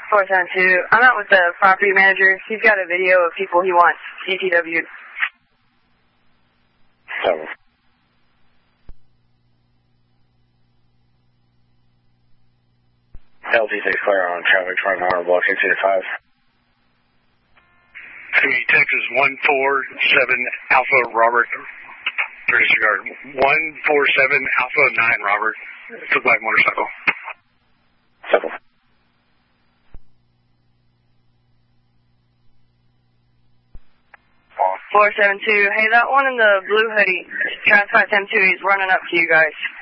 472. I'm out with the property manager. He's got a video of people he wants CTW'd. 7. LT6 clear on traffic 29 block 685. Texas 147 Alpha Robert. 30 cigar. 147 Alpha 9 Robert. It's a black motorcycle. 7. 472. Hey, that one in the blue hoodie, Trans 572, he's running up to you guys.